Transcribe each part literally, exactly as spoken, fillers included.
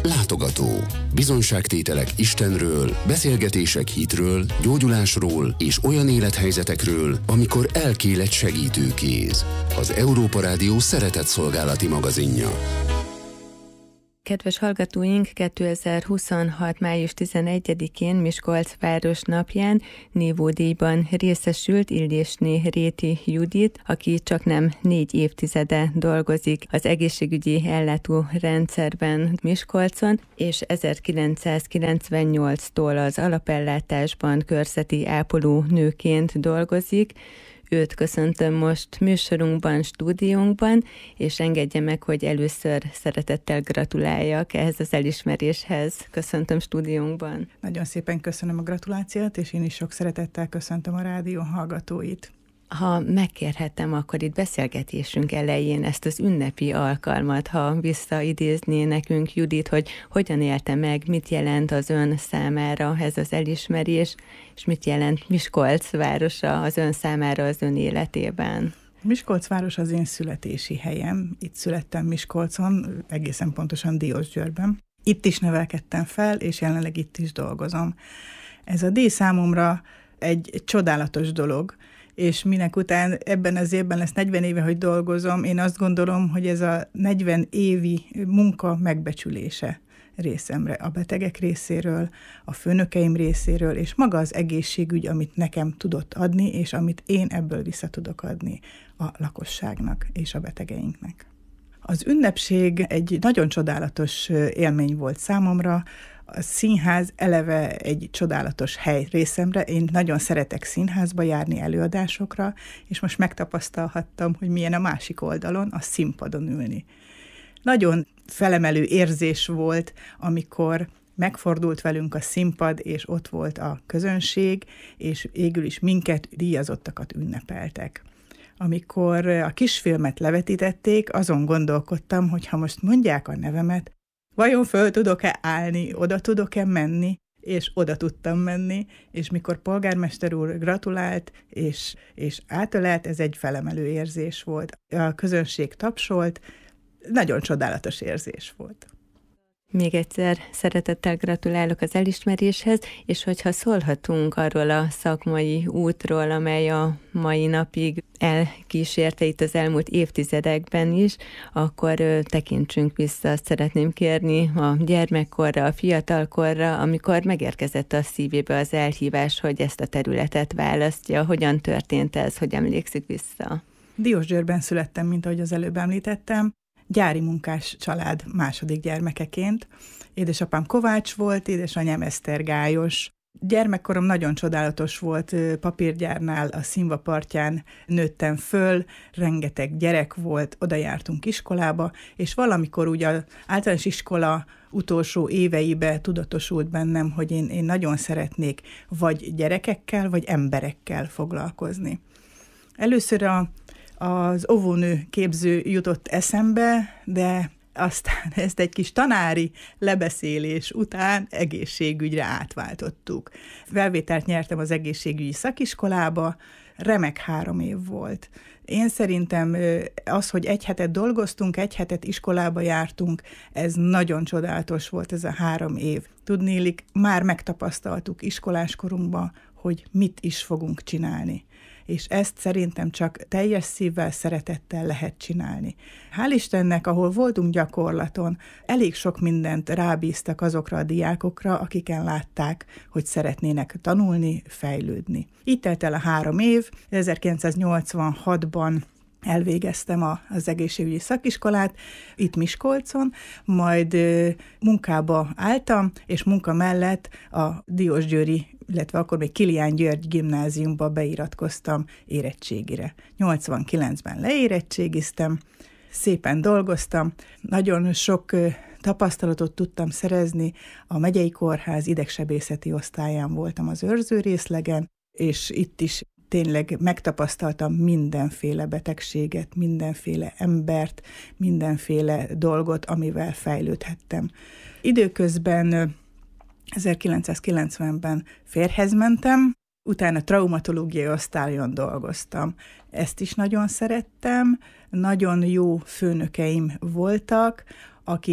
Látogató. Bizonyságtételek Istenről, beszélgetések hitről, gyógyulásról és olyan élethelyzetekről, amikor elkél egy segítőkéz. Az Európa Rádió szeretetszolgálati magazinja. Kedves hallgatóink, kétezer-huszonhat. május tizenegyedikén Miskolc város napján nívódíjban részesült Illésné Réti Judit, aki csaknem négy évtizede dolgozik az egészségügyi ellátórendszerben Miskolcon, és ezerkilencszázkilencvennyolctól az alapellátásban körzeti ápoló nőként dolgozik. Őt köszöntöm most műsorunkban, stúdiónkban, és engedje meg, hogy először szeretettel gratuláljak ehhez az elismeréshez. Köszöntöm stúdiónkban. Nagyon szépen köszönöm a gratulációt, és én is sok szeretettel köszöntöm a rádió hallgatóit. Ha megkérhetem, akkor itt beszélgetésünk elején ezt az ünnepi alkalmat, ha visszaidézné nekünk Judit, hogy hogyan élte meg, mit jelent az ön számára ez az elismerés, és mit jelent Miskolc városa az ön számára az ön életében. Miskolc város az én születési helyem. Itt születtem Miskolcon, egészen pontosan Diósgyőrben. Itt is nevelkedtem fel, és jelenleg itt is dolgozom. Ez a díj számomra egy, egy csodálatos dolog, és minek után ebben az évben lesz negyven éve, hogy dolgozom, én azt gondolom, hogy ez a negyven évi munka megbecsülése részemre, a betegek részéről, a főnökeim részéről, és maga az egészségügy, amit nekem tudott adni, és amit én ebből vissza tudok adni a lakosságnak és a betegeinknek. Az ünnepség egy nagyon csodálatos élmény volt számomra. A színház eleve egy csodálatos hely részemre. Én nagyon szeretek színházba járni, előadásokra, és most megtapasztalhattam, hogy milyen a másik oldalon, a színpadon ülni. Nagyon felemelő érzés volt, amikor megfordult velünk a színpad, és ott volt a közönség, és végül is minket, díjazottakat ünnepeltek. Amikor a kisfilmet levetítették, azon gondolkodtam, hogy ha most mondják a nevemet, vajon föl tudok-e állni, oda tudok-e menni, és oda tudtam menni, és mikor polgármester úr gratulált, és, és átölelt, ez egy felemelő érzés volt. A közönség tapsolt, nagyon csodálatos érzés volt. Még egyszer szeretettel gratulálok az elismeréshez, és hogyha szólhatunk arról a szakmai útról, amely a mai napig elkísérte itt az elmúlt évtizedekben is, akkor tekintsünk vissza, azt szeretném kérni a gyermekkorra, a fiatalkorra, amikor megérkezett a szívébe az elhívás, hogy ezt a területet választja. Hogyan történt ez, hogy emlékszik vissza? Diósgyőrben születtem, mint ahogy az előbb említettem. Gyári munkás család második gyermekeként. Édesapám Kovács volt, édesanyám esztergályos. Gyermekkorom nagyon csodálatos volt, papírgyárnál a Színva partján nőttem föl, rengeteg gyerek volt, oda jártunk iskolába, és valamikor ugye az általános iskola utolsó éveibe tudatosult bennem, hogy én, én nagyon szeretnék vagy gyerekekkel, vagy emberekkel foglalkozni. Először a Az óvónő képző jutott eszembe, de aztán ezt egy kis tanári lebeszélés után egészségügyre átváltottuk. Felvételt nyertem az egészségügyi szakiskolába, remek három év volt. Én szerintem az, hogy egy hetet dolgoztunk, egy hetet iskolába jártunk, ez nagyon csodálatos volt ez a három év. Tudnélik, már megtapasztaltuk iskoláskorunkban, hogy mit is fogunk csinálni. És ezt szerintem csak teljes szívvel, szeretettel lehet csinálni. Hál' Istennek, ahol voltunk gyakorlaton, elég sok mindent rábíztak azokra a diákokra, akiken látták, hogy szeretnének tanulni, fejlődni. Így telt el a három év, ezerkilencszáznyolcvanhatban elvégeztem a, az egészségügyi szakiskolát itt Miskolcon, majd munkába álltam, és munka mellett a diósgyőri, illetve akkor még Kilián György gimnáziumba beiratkoztam érettségire. nyolcvankilencben leérettségiztem, szépen dolgoztam, nagyon sok tapasztalatot tudtam szerezni, a megyei kórház idegsebészeti osztályán voltam az őrző részlegen, és itt is tényleg megtapasztaltam mindenféle betegséget, mindenféle embert, mindenféle dolgot, amivel fejlődhettem. Időközben ezerkilencszázkilencvenben férjhez mentem, utána traumatológiai osztályon dolgoztam. Ezt is nagyon szerettem, nagyon jó főnökeim voltak, akik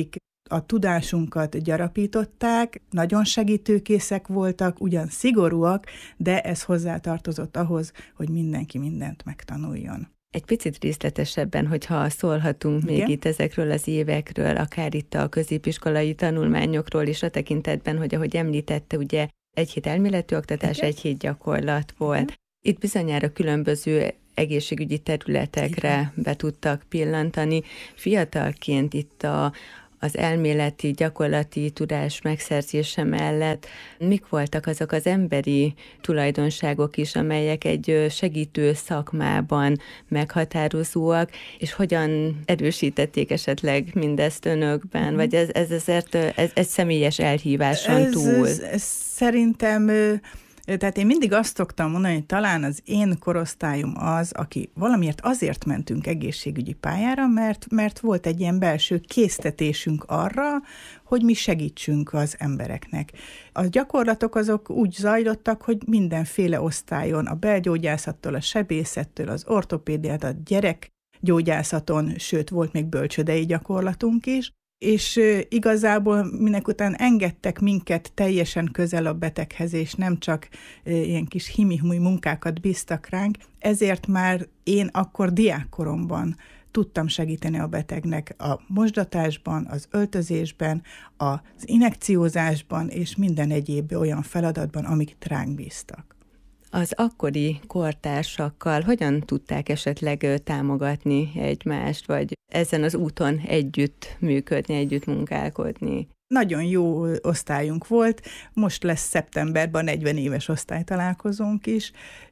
A tudásunkat gyarapították, nagyon segítőkészek voltak, ugyan szigorúak, de ez hozzátartozott ahhoz, hogy mindenki mindent megtanuljon. Egy picit részletesebben, hogyha szólhatunk még Igen? itt ezekről az évekről, akár itt a középiskolai tanulmányokról is a tekintetben, hogy ahogy említette, ugye egy hét elméleti oktatás, Igen? egy hét gyakorlat volt. Igen? Itt bizonyára különböző egészségügyi területekre Igen. be tudtak pillantani. Fiatalként itt a az elméleti, gyakorlati tudás megszerzése mellett mik voltak azok az emberi tulajdonságok is, amelyek egy segítő szakmában meghatározóak, és hogyan erősítették esetleg mindezt önökben? Mm. Vagy ez, ez azért ez, ez személyes elhíváson ez, túl? Ez, ez szerintem... Tehát én mindig azt szoktam mondani, hogy talán az én korosztályom az, aki valamiért azért mentünk egészségügyi pályára, mert, mert volt egy ilyen belső késztetésünk arra, hogy mi segítsünk az embereknek. A gyakorlatok azok úgy zajlottak, hogy mindenféle osztályon, a belgyógyászattól, a sebészettől, az ortopédiát, a gyerekgyógyászaton, sőt, volt még bölcsődei gyakorlatunk is, és igazából minek után engedtek minket teljesen közel a beteghez, és nem csak ilyen kis himi-humi munkákat bíztak ránk, ezért már én akkor diákkoromban tudtam segíteni a betegnek a mosdatásban, az öltözésben, az injekciózásban, és minden egyéb olyan feladatban, amiket ránk bíztak. Az akkori kortársakkal hogyan tudták esetleg támogatni egymást, vagy ezen az úton együtt működni, együtt munkálkodni? Nagyon jó osztályunk volt, most lesz szeptemberben a negyven éves osztálytalálkozónk is.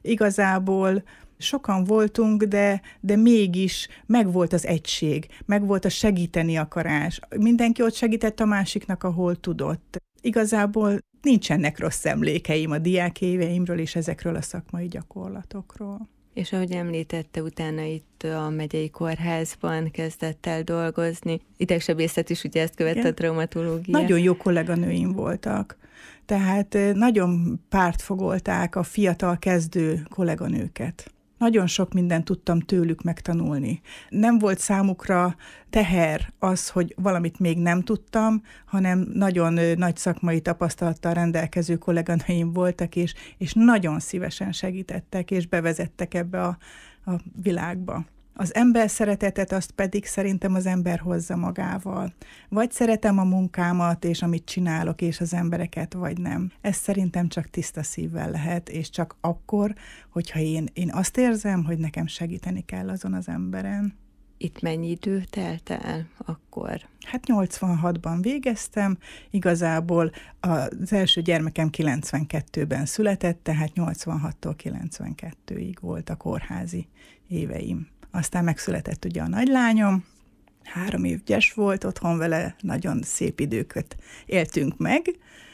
Igazából sokan voltunk, de, de mégis megvolt az egység, megvolt a segíteni akarás. Mindenki ott segített a másiknak, ahol tudott. Igazából nincsenek rossz emlékeim a diákéveimről és ezekről a szakmai gyakorlatokról. És ahogy említette, utána itt a megyei kórházban kezdett el dolgozni. Idegsebészet is ugye ezt követte, a traumatológia. Nagyon jó kolléganőim voltak. Tehát nagyon pártfogolták a fiatal kezdő kolléganőket. Nagyon sok mindent tudtam tőlük megtanulni. Nem volt számukra teher az, hogy valamit még nem tudtam, hanem nagyon nagy szakmai tapasztalattal rendelkező kolléganőim voltak, és, és nagyon szívesen segítettek, és bevezettek ebbe a, a világba. Az ember szeretetet azt pedig szerintem az ember hozza magával. Vagy szeretem a munkámat, és amit csinálok, és az embereket, vagy nem. Ez szerintem csak tiszta szívvel lehet, és csak akkor, hogyha én, én azt érzem, hogy nekem segíteni kell azon az emberen. Itt mennyi idő telt el akkor? Hát nyolcvanhatban végeztem, igazából az első gyermekem kilencvenkettőben született, tehát nyolcvanhattól kilencvenkettőig volt a kórházi éveim. Aztán megszületett ugye a nagylányom, három évgyes volt, otthon vele nagyon szép időket éltünk meg,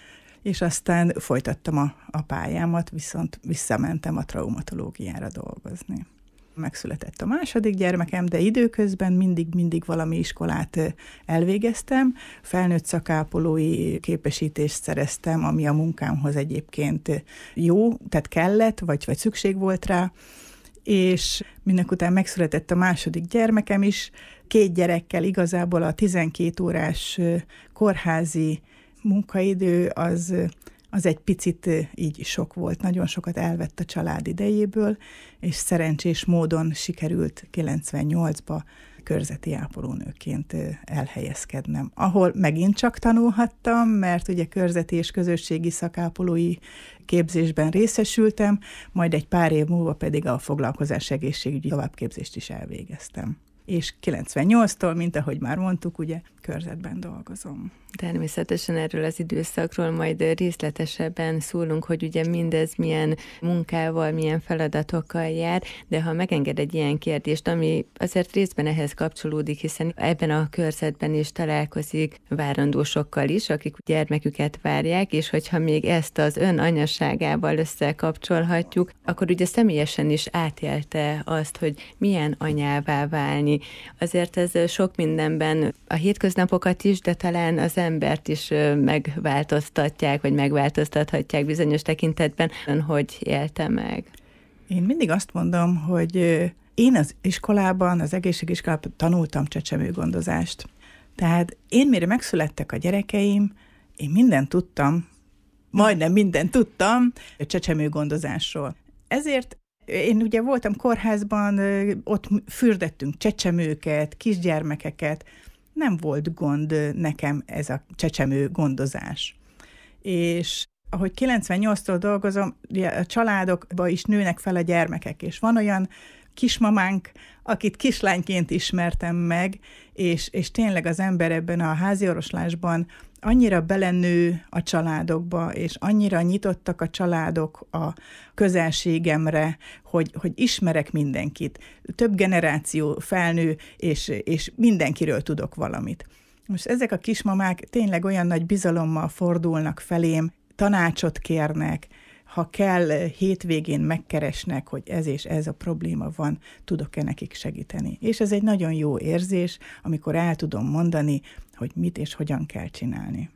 és aztán folytattam a, a pályámat, viszont visszamentem a traumatológiára dolgozni. Megszületett a második gyermekem, de időközben mindig-mindig valami iskolát elvégeztem. Felnőtt szakápolói képesítést szereztem, ami a munkámhoz egyébként jó, tehát kellett, vagy, vagy szükség volt rá, és mindenek után megszületett a második gyermekem is, két gyerekkel igazából a tizenkét órás kórházi munkaidő az, az egy picit így sok volt, nagyon sokat elvett a család idejéből, és szerencsés módon sikerült kilencvennyolcba körzeti ápolónőként elhelyezkednem, ahol megint csak tanulhattam, mert ugye körzeti és közösségi szakápolói képzésben részesültem, majd egy pár év múlva pedig a foglalkozás egészségügyi továbbképzést is elvégeztem. És kilencvennyolctól, mint ahogy már mondtuk, ugye körzetben dolgozom. Természetesen erről az időszakról majd részletesebben szólunk, hogy ugye mindez milyen munkával, milyen feladatokkal jár, de ha megenged egy ilyen kérdést, ami azért részben ehhez kapcsolódik, hiszen ebben a körzetben is találkozik várandósokkal is, akik gyermeküket várják, és hogyha még ezt az ön anyaságával összekapcsolhatjuk, akkor ugye személyesen is átélte azt, hogy milyen anyává válni. Azért ez sok mindenben a hétköznapokat is, de talán az embert is megváltoztatják, vagy megváltoztathatják bizonyos tekintetben, hogy élte meg. Én mindig azt mondom, hogy én az iskolában, az egészségiskolában tanultam csecsemőgondozást. Tehát én mire megszülettek a gyerekeim, én mindent tudtam, majdnem mindent tudtam a csecsemőgondozásról. Ezért én ugye voltam kórházban, ott fürdettünk csecsemőket, kisgyermekeket, nem volt gond nekem ez a csecsemő gondozás. És ahogy kilencvennyolctól dolgozom, a családokban is nőnek fel a gyermekek, és van olyan kismamánk, akit kislányként ismertem meg, és, és tényleg az ember ebben a háziorvoslásban annyira belenő a családokba, és annyira nyitottak a családok a közelségemre, hogy, hogy ismerek mindenkit. Több generáció felnő, és, és mindenkiről tudok valamit. Most ezek a kismamák tényleg olyan nagy bizalommal fordulnak felém, tanácsot kérnek, ha kell, hétvégén megkeresnek, hogy ez és ez a probléma van, tudok-e nekik segíteni. És ez egy nagyon jó érzés, amikor el tudom mondani, hogy mit és hogyan kell csinálni.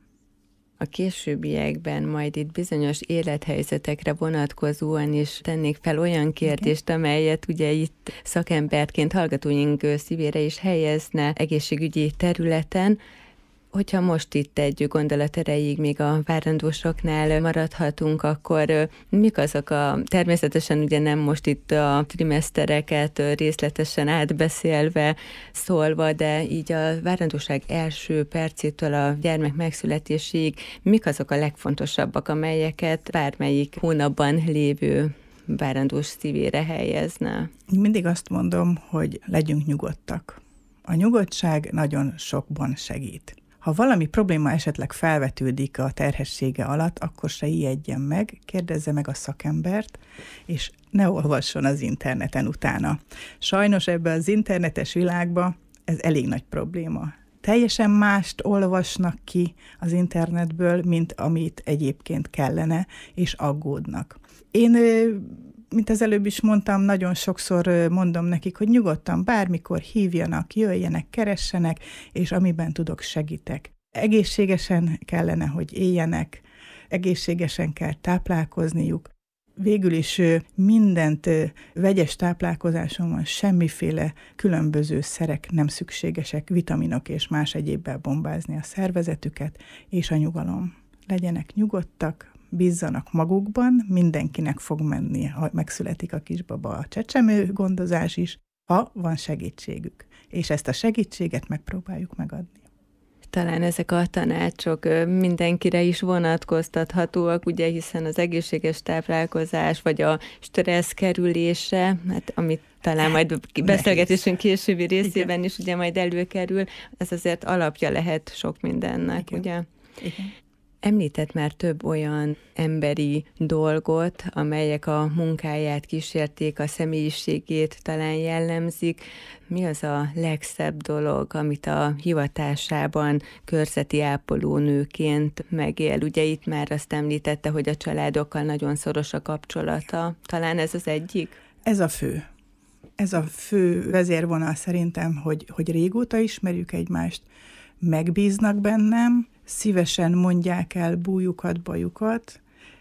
A későbbiekben majd itt bizonyos élethelyzetekre vonatkozóan is tennék fel olyan kérdést, okay. amelyet ugye itt szakemberként hallgatóink szívére is helyezne egészségügyi területen. Hogyha most itt egy gondolat erejéig még a várandósoknál maradhatunk, akkor mik azok a, természetesen ugye nem most itt a trimesztereket részletesen átbeszélve, szólva, de így a várandóság első percétől a gyermek megszületéséig mik azok a legfontosabbak, amelyeket bármelyik hónapban lévő várandós szívére helyezne? Mindig azt mondom, hogy legyünk nyugodtak. A nyugodtság nagyon sokban segít. Ha valami probléma esetleg felvetődik a terhessége alatt, akkor se ijedjen meg, kérdezze meg a szakembert, és ne olvasson az interneten utána. Sajnos ebben az internetes világban ez elég nagy probléma. Teljesen mást olvasnak ki az internetből, mint amit egyébként kellene, és aggódnak. Én, mint az előbb is mondtam, nagyon sokszor mondom nekik, hogy nyugodtan bármikor hívjanak, jöjjenek, keressenek, és amiben tudok, segítek. Egészségesen kellene, hogy éljenek, egészségesen kell táplálkozniuk. Végül is mindent vegyes táplálkozáson van, semmiféle különböző szerek nem szükségesek, vitaminok és más egyébbel bombázni a szervezetüket, és a nyugalom. Legyenek nyugodtak, bízzanak magukban, mindenkinek fog menni, ha megszületik a kisbaba, a csecsemő gondozás is, ha van segítségük. És ezt a segítséget megpróbáljuk megadni. Talán ezek a tanácsok mindenkire is vonatkoztathatóak, ugye, hiszen az egészséges táplálkozás, vagy a stressz kerülése, hát amit talán majd beszélgetésünk későbbi részében Igen. is ugye majd előkerül, ez azért alapja lehet sok mindennek, Igen. ugye? Igen. Említett már több olyan emberi dolgot, amelyek a munkáját kísérték, a személyiségét talán jellemzik. Mi az a legszebb dolog, amit a hivatásában körzeti ápolónőként megél? Ugye itt már azt említette, hogy a családokkal nagyon szoros a kapcsolata. Talán ez az egyik? Ez a fő. Ez a fő vezérvonal szerintem, hogy, hogy régóta ismerjük egymást, megbíznak bennem, szívesen mondják el bújukat, bajukat,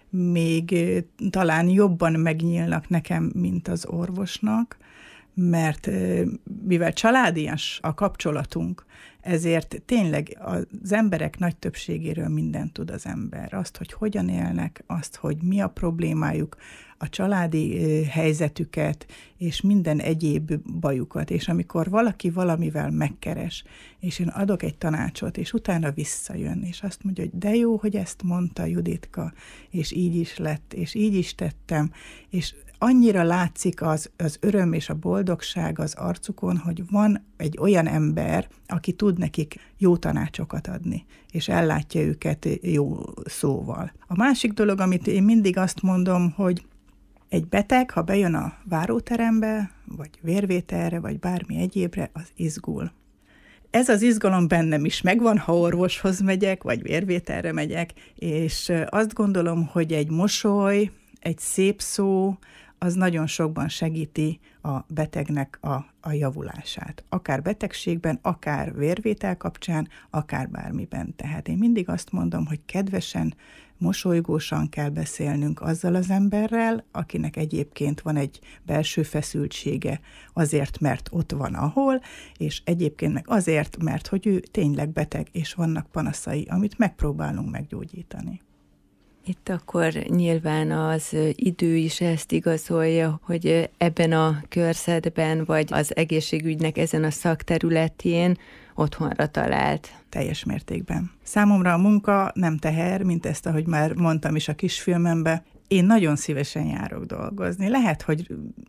még talán jobban megnyílnak nekem, mint az orvosnak, mert mivel családias a kapcsolatunk, ezért tényleg az emberek nagy többségéről mindent tud az ember. Azt, hogy hogyan élnek, azt, hogy mi a problémájuk, a családi helyzetüket, és minden egyéb bajukat. És amikor valaki valamivel megkeres, és én adok egy tanácsot, és utána visszajön, és azt mondja, hogy de jó, hogy ezt mondta Juditka, és így is lett, és így is tettem, és annyira látszik az, az öröm és a boldogság az arcukon, hogy van egy olyan ember, aki tud nekik jó tanácsokat adni, és ellátja őket jó szóval. A másik dolog, amit én mindig azt mondom, hogy egy beteg, ha bejön a váróterembe, vagy vérvételre, vagy bármi egyébre, az izgul. Ez az izgalom bennem is megvan, ha orvoshoz megyek, vagy vérvételre megyek, és azt gondolom, hogy egy mosoly, egy szép szó, az nagyon sokban segíti a betegnek a, a javulását. Akár betegségben, akár vérvétel kapcsán, akár bármiben. Tehát én mindig azt mondom, hogy kedvesen, mosolygósan kell beszélnünk azzal az emberrel, akinek egyébként van egy belső feszültsége azért, mert ott van ahol, és egyébként meg azért, mert hogy ő tényleg beteg, és vannak panaszai, amit megpróbálunk meggyógyítani. Itt akkor nyilván az idő is ezt igazolja, hogy ebben a körzetben, vagy az egészségügynek ezen a szakterületén otthonra talált. Teljes mértékben. Számomra a munka nem teher, mint ezt, ahogy már mondtam is a kisfilmemben. Én nagyon szívesen járok dolgozni. Lehet, hogy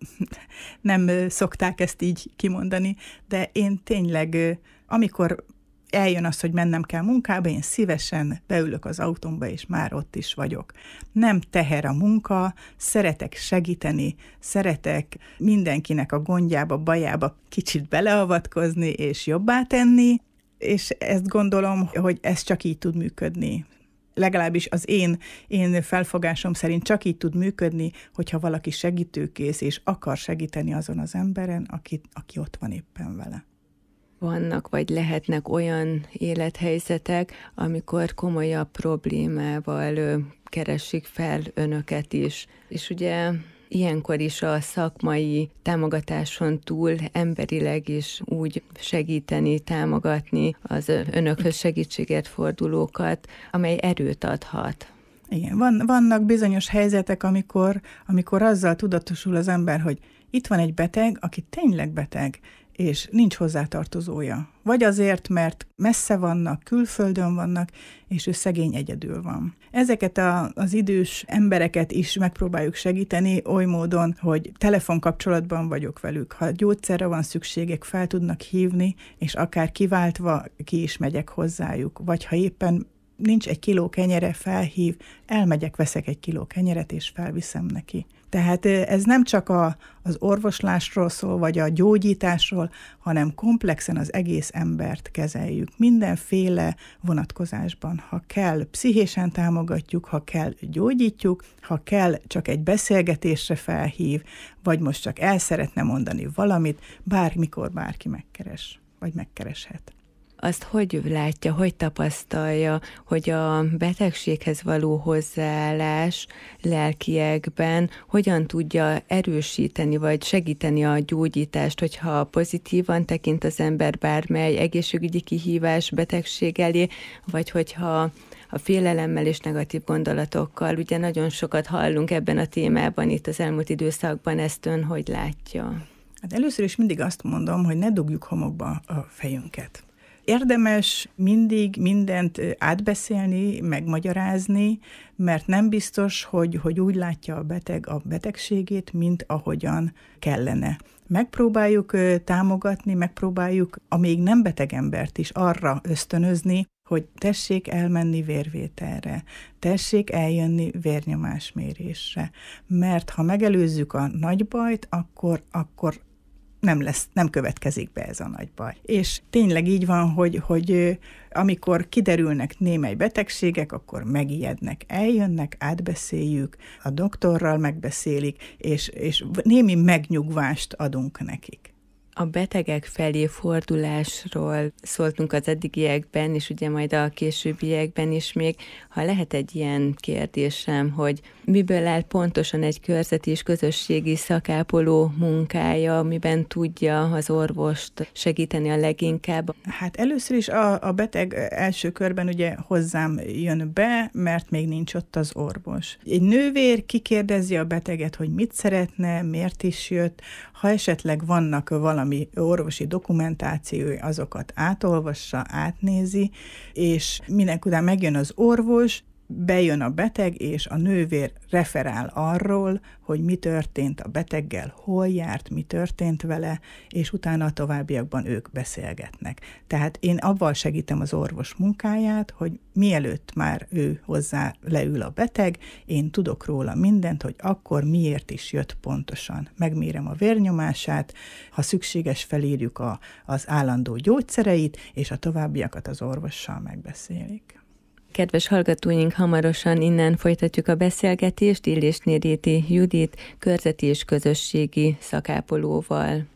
nem szokták ezt így kimondani, de én tényleg, amikor eljön az, hogy mennem kell munkába, én szívesen beülök az autómba, és már ott is vagyok. Nem teher a munka, szeretek segíteni, szeretek mindenkinek a gondjába, bajába kicsit beleavatkozni, és jobbá tenni, és ezt gondolom, hogy ez csak így tud működni. Legalábbis az én, én felfogásom szerint csak így tud működni, hogyha valaki segítőkész, és akar segíteni azon az emberen, aki, aki ott van éppen vele. Vannak, vagy lehetnek olyan élethelyzetek, amikor komolyabb problémával keresik fel önöket is. És ugye ilyenkor is a szakmai támogatáson túl emberileg is úgy segíteni, támogatni az önökhöz segítségért fordulókat, amely erőt adhat. Igen, van, vannak bizonyos helyzetek, amikor, amikor azzal tudatosul az ember, hogy itt van egy beteg, aki tényleg beteg, és nincs hozzátartozója. Vagy azért, mert messze vannak, külföldön vannak, és ő szegény egyedül van. Ezeket a, az idős embereket is megpróbáljuk segíteni oly módon, hogy telefonkapcsolatban vagyok velük. Ha gyógyszerre van szükségek, fel tudnak hívni, és akár kiváltva ki is megyek hozzájuk. Vagy ha éppen nincs egy kiló kenyere, felhív, elmegyek, veszek egy kiló kenyeret, és felviszem neki. Tehát ez nem csak a, az orvoslásról szól, vagy a gyógyításról, hanem komplexen az egész embert kezeljük. Mindenféle vonatkozásban. Ha kell, pszichésen támogatjuk, ha kell, gyógyítjuk, ha kell, csak egy beszélgetésre felhív, vagy most csak el szeretne mondani valamit, bármikor bárki megkeres, vagy megkereshet. Azt hogy látja, hogy tapasztalja, hogy a betegséghez való hozzáállás lelkiekben hogyan tudja erősíteni vagy segíteni a gyógyítást, hogyha pozitívan tekint az ember bármely egészségügyi kihívás, betegség elé, vagy hogyha a félelemmel és negatív gondolatokkal, ugye nagyon sokat hallunk ebben a témában itt az elmúlt időszakban, ezt ön hogy látja? Hát először is mindig azt mondom, hogy ne dugjuk homokba a fejünket. Érdemes mindig mindent átbeszélni, megmagyarázni, mert nem biztos, hogy, hogy úgy látja a beteg a betegségét, mint ahogyan kellene. Megpróbáljuk támogatni, megpróbáljuk a még nem beteg embert is arra ösztönözni, hogy tessék elmenni vérvételre, tessék eljönni vérnyomásmérésre, mert ha megelőzzük a nagy bajt, akkor, akkor nem lesz, nem következik be ez a nagy baj. És tényleg így van, hogy, hogy amikor kiderülnek némely betegségek, akkor megijednek, eljönnek, átbeszéljük, a doktorral megbeszélik, és, és némi megnyugvást adunk nekik. A betegek felé fordulásról szóltunk az eddigiekben, és ugye majd a későbbiekben is még. Ha lehet egy ilyen kérdésem, hogy miből áll pontosan egy körzeti és közösségi szakápoló munkája, miben tudja az orvost segíteni a leginkább? Hát először is a, a beteg első körben ugye hozzám jön be, mert még nincs ott az orvos. Egy nővér kikérdezi a beteget, hogy mit szeretne, miért is jött, ha esetleg vannak valami orvosi dokumentációi, azokat átolvassa, átnézi, és minek után megjön az orvos, bejön a beteg, és a nővér referál arról, hogy mi történt a beteggel, hol járt, mi történt vele, és utána a továbbiakban ők beszélgetnek. Tehát én avval segítem az orvos munkáját, hogy mielőtt már ő hozzá leül a beteg, én tudok róla mindent, hogy akkor miért is jött pontosan. Megmérem a vérnyomását, ha szükséges, felírjuk a, az állandó gyógyszereit, és a továbbiakat az orvossal megbeszélik. Kedves hallgatóink, hamarosan innen folytatjuk a beszélgetést Illésné Réti Judit körzeti és közösségi szakápolóval.